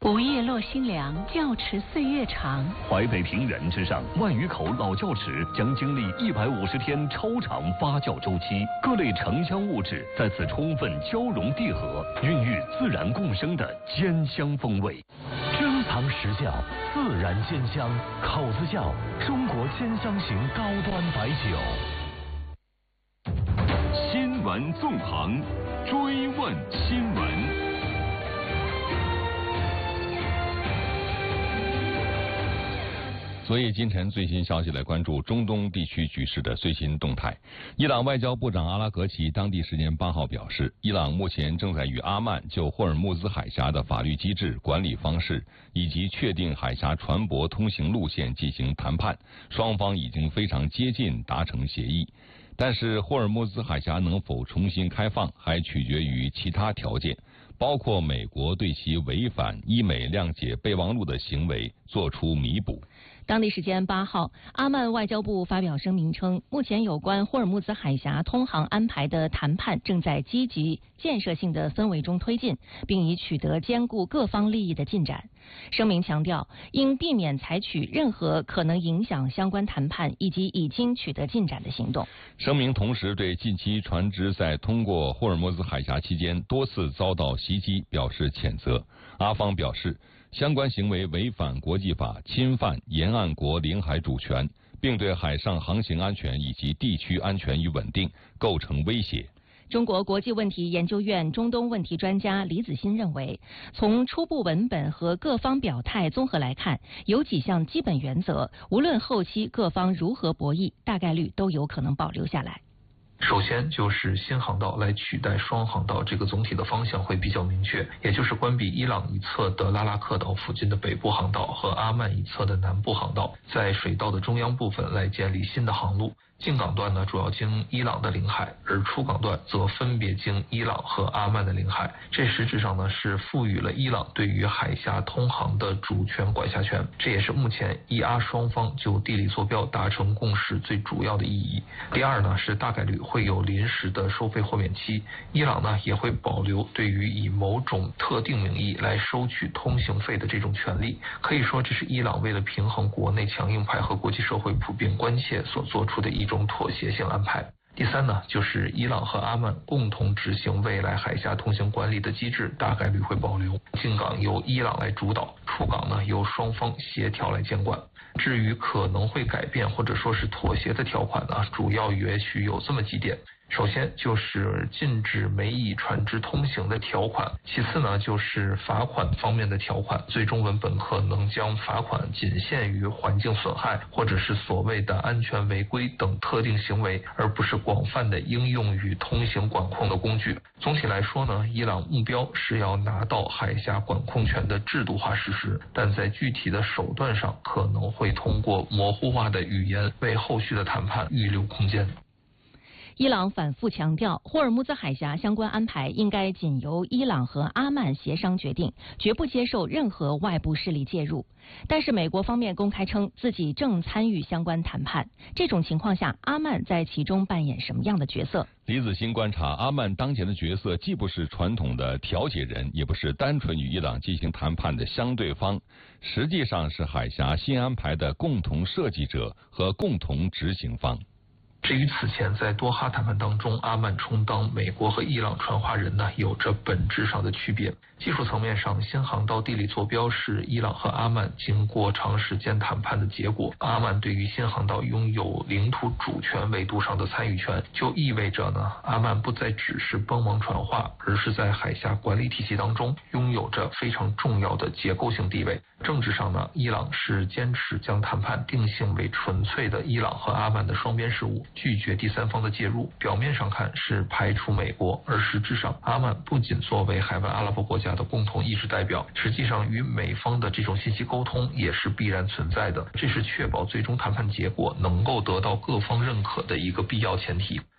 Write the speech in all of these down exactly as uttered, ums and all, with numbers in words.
不夜落新凉，窖池岁月长。 淮北平原之上，万余口老窖池将经历一百五十天超长发酵周期，各类城乡物质在此充分交融缔合，孕育自然共生的坚香风味。 珍藏实窖，自然鲜香，口子窖，中国坚香型高端白酒。 新闻纵横，追问新闻。 昨夜今晨最新消息来关注中东地区局势的最新动态。伊朗外交部长阿拉格齐当地时间八号表示，伊朗目前正在与阿曼就霍尔木兹海峡的法律机制、管理方式以及确定海峡船舶通行路线进行谈判，双方已经非常接近达成协议。但是霍尔木兹海峡能否重新开放还取决于其他条件，包括美国对其违反伊美谅解备忘录的行为做出弥补。 当地时间八号，阿曼外交部发表声明称，目前有关霍尔木兹海峡通航安排的谈判正在积极建设性的氛围中推进，并已取得兼顾各方利益的进展。声明强调，应避免采取任何可能影响相关谈判以及已经取得进展的行动。 声明同时对近期船只在通过霍尔木兹海峡期间多次遭到袭击表示谴责。阿方表示，相关行为违反国际法，侵犯沿岸国领海主权，并对海上航行安全以及地区安全与稳定构成威胁。 中国国际问题研究院中东问题专家李子欣认为，从初步文本和各方表态综合来看，有几项基本原则，无论后期各方如何博弈，大概率都有可能保留下来。 首先就是新航道来取代双航道，这个总体的方向会比较明确，也就是关闭伊朗一侧的拉拉克岛附近的北部航道和阿曼一侧的南部航道，在水道的中央部分来建立新的航路。进港段呢主要经伊朗的领海，而出港段则分别经伊朗和阿曼的领海。这实质上呢是赋予了伊朗对于海峡通航的主权管辖权，这也是目前伊阿双方就地理坐标达成共识最主要的意义。第二呢是大概率会有临时的收费豁免期，伊朗呢也会保留对于以某种特定名义来收取通行费的这种权利。可以说这是伊朗为了平衡国内强硬派和国际社会普遍关切所做出的一种妥协性安排。第三呢，就是伊朗和阿曼共同执行未来海峡通行管理的机制，大概率会保留。进港由伊朗来主导，出港呢由双方协调来监管。至于可能会改变或者说是妥协的条款呢，主要也许有这么几点。首先就是禁止美以船只通行的条款，其次呢就是罚款方面的条款，最终文本可能将罚款仅限于环境损害或者是所谓的安全违规等特定行为，而不是广泛的应用于通行管控的工具。总体来说呢，伊朗目标是要拿到海峡管控权的制度化实施，但在具体的手段上可能会通过模糊化的语言为后续的谈判预留空间。 伊朗反复强调，霍尔木兹海峡相关安排应该仅由伊朗和阿曼协商决定，绝不接受任何外部势力介入。但是美国方面公开称自己正参与相关谈判，这种情况下，阿曼在其中扮演什么样的角色？ 李子欣观察，阿曼当前的角色既不是传统的调解人，也不是单纯与伊朗进行谈判的相对方，实际上是海峡新安排的共同设计者和共同执行方。 至于此前在多哈谈判当中，阿曼充当美国和伊朗传话人呢，有着本质上的区别。技术层面上，新航道地理坐标是伊朗和阿曼经过长时间谈判的结果。阿曼对于新航道拥有领土主权维度上的参与权，就意味着呢，阿曼不再只是帮忙传话，而是在海峡管理体系当中拥有着非常重要的结构性地位。政治上呢，伊朗是坚持将谈判定性为纯粹的伊朗和阿曼的双边事务，拒绝第三方的介入。表面上看是排除美国，而实质上阿曼不仅作为海湾阿拉伯国家的共同意识代表，实际上与美方的这种信息沟通也是必然存在的，这是确保最终谈判结果能够得到各方认可的一个必要前提。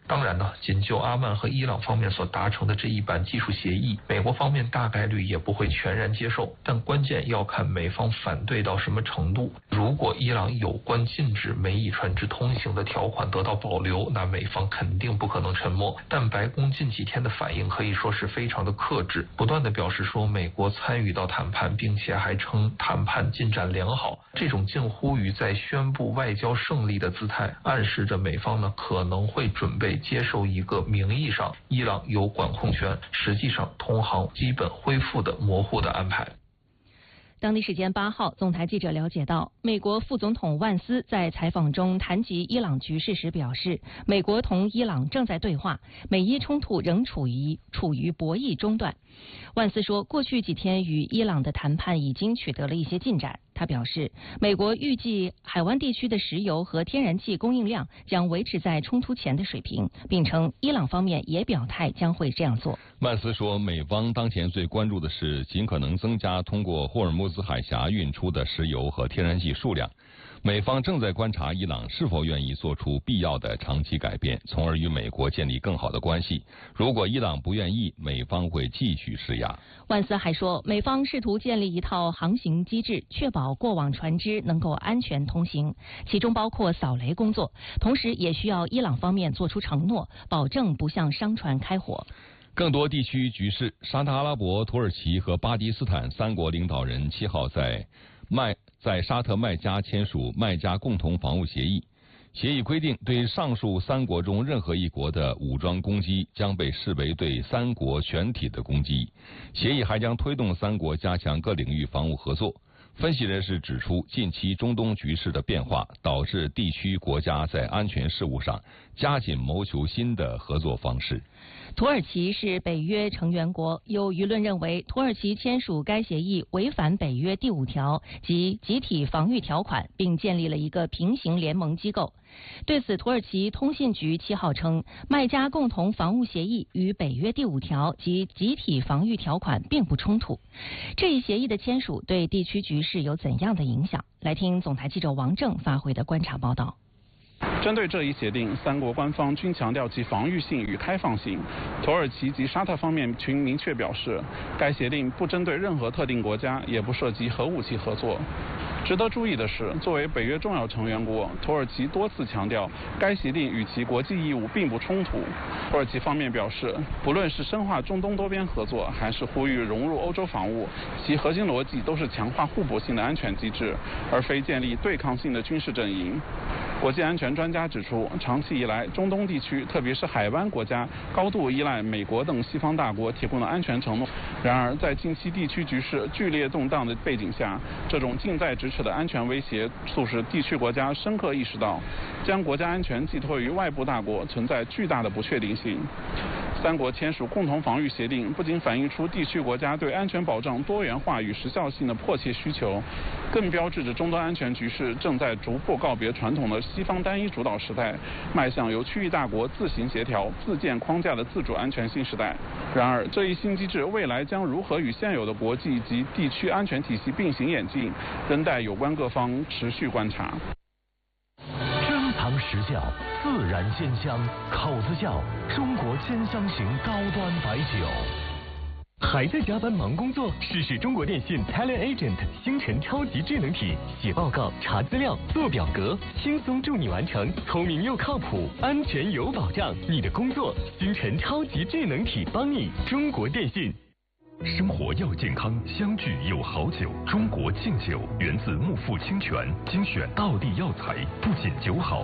当然呢，仅就阿曼和伊朗方面所达成的这一版技术协议，美国方面大概率也不会全然接受，但关键要看美方反对到什么程度。如果伊朗有关禁止美以船只通行的条款得到保留，那美方肯定不可能沉默。但白宫近几天的反应可以说是非常的克制，不断的表示说美国参与到谈判，并且还称谈判进展良好。这种近乎于在宣布外交胜利的姿态，暗示着美方呢可能会准备接受一个名义上伊朗有管控权，实际上通航基本恢复的模糊的安排。 当地时间八号，总台记者了解到，美国副总统万斯在采访中谈及伊朗局势时表示，美国同伊朗正在对话，美伊冲突仍处于处于博弈中段。万斯说，过去几天与伊朗的谈判已经取得了一些进展。他表示，美国预计海湾地区的石油和天然气供应量将维持在冲突前的水平，并称伊朗方面也表态将会这样做。 万斯说，美方当前最关注的是尽可能增加通过霍尔木兹海峡运出的石油和天然气数量。美方正在观察伊朗是否愿意做出必要的长期改变，从而与美国建立更好的关系。如果伊朗不愿意，美方会继续施压。 万斯还说，美方试图建立一套航行机制，确保过往船只能够安全通行，其中包括扫雷工作，同时也需要伊朗方面做出承诺，保证不向商船开火。 更多地区局势，沙特阿拉伯、土耳其和巴基斯坦三国领导人七号在麦在沙特麦加签署麦加共同防务协议。协议规定，对上述三国中任何一国的武装攻击将被视为对三国全体的攻击。协议还将推动三国加强各领域防务合作。分析人士指出，近期中东局势的变化导致地区国家在安全事务上加紧谋求新的合作方式。 土耳其是北约成员国，有舆论认为土耳其签署该协议违反北约第五条及集体防御条款，并建立了一个平行联盟机构。对此，土耳其通信局七号称，麦加共同防务协议与北约第五条及集体防御条款并不冲突。这一协议的签署对地区局势有怎样的影响？来听总台记者王正发回的观察报道。 针对这一协定，三国官方均强调其防御性与开放性。土耳其及沙特方面均明确表示，该协定不针对任何特定国家，也不涉及核武器合作。值得注意的是，作为北约重要成员国，土耳其多次强调该协定与其国际义务并不冲突。土耳其方面表示，不论是深化中东多边合作，还是呼吁融入欧洲防务，其核心逻辑都是强化互补性的安全机制，而非建立对抗性的军事阵营。国际安全专家指出，长期以来，中东地区特别是海湾国家高度依赖美国等西方大国提供的安全承诺。然而，在近期地区局势剧烈动荡的背景下，这种近在咫尺的安全威胁促使地区国家深刻意识到，将国家安全寄托于外部大国存在巨大的不确定性。三国签署共同防御协定，不仅反映出地区国家对安全保障多元化与时效性的迫切需求，更标志着中东安全局势正在逐步告别传统的西方单一主导时代，迈向由区域大国自行协调、自建框架的自主安全新时代。然而，这一新机制未来将如何与现有的国际及地区安全体系并行演进，仍待有关各方持续观察。 珍藏实窖，自然鲜香，口子窖，中国鲜香型高端白酒。还在加班忙工作？试试中国电信 Talent Agent 星辰超级智能体，写报告、查资料、做表格，轻松助你完成，聪明又靠谱，安全有保障。你的工作，星辰超级智能体帮你。中国电信。 生活要健康，相聚有好酒。中国劲酒源自木富清泉，精选道地药材，不仅酒好，